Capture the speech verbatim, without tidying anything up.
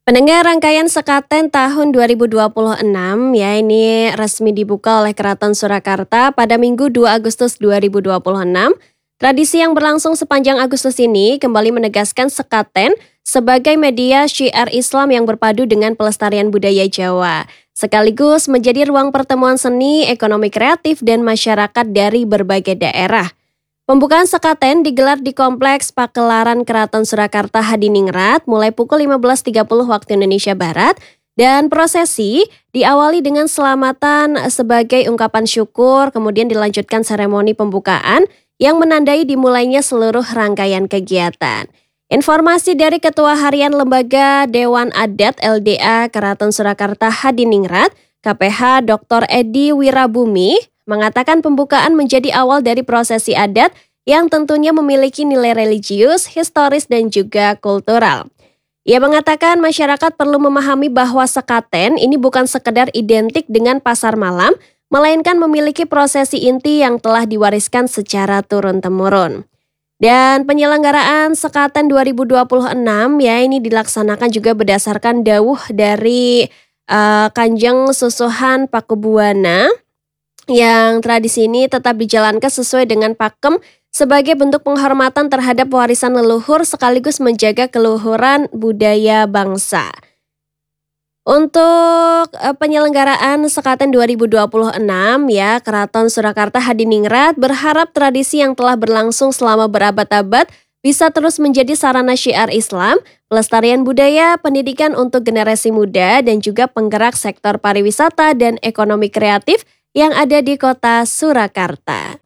Pendengar rangkaian Sekaten tahun dua ribu dua puluh enam ya ini resmi dibuka oleh Keraton Surakarta pada Minggu dua Agustus dua ribu dua puluh enam. Tradisi yang berlangsung sepanjang Agustus ini kembali menegaskan Sekaten sebagai media syiar Islam yang berpadu dengan pelestarian budaya Jawa, sekaligus menjadi ruang pertemuan seni, ekonomi kreatif, dan masyarakat dari berbagai daerah. Pembukaan Sekaten digelar di Kompleks Pakelaran Keraton Surakarta Hadiningrat mulai pukul lima belas tiga puluh waktu Indonesia Barat dan prosesi diawali dengan selamatan sebagai ungkapan syukur, kemudian dilanjutkan seremoni pembukaan yang menandai dimulainya seluruh rangkaian kegiatan. Informasi dari Ketua Harian Lembaga Dewan Adat L D A Keraton Surakarta Hadiningrat, K P H Doktor Edi Wirabumi, mengatakan pembukaan menjadi awal dari prosesi adat yang tentunya memiliki nilai religius, historis, dan juga kultural. Ia mengatakan masyarakat perlu memahami bahwa Sekaten ini bukan sekedar identik dengan pasar malam, melainkan memiliki prosesi inti yang telah diwariskan secara turun-temurun. Dan penyelenggaraan Sekaten dua ribu dua puluh enam ya ini dilaksanakan juga berdasarkan dawuh dari uh, Kanjeng Susuhan Pakubuwana, yang tradisi ini tetap dijalankan sesuai dengan pakem sebagai bentuk penghormatan terhadap warisan leluhur sekaligus menjaga keluhuran budaya bangsa. Untuk uh, penyelenggaraan Sekaten dua ribu dua puluh enam ya, Keraton Surakarta Hadiningrat berharap tradisi yang telah berlangsung selama berabad-abad bisa terus menjadi sarana syiar Islam, pelestarian budaya, pendidikan untuk generasi muda, dan juga penggerak sektor pariwisata dan ekonomi kreatif yang ada di kota Surakarta.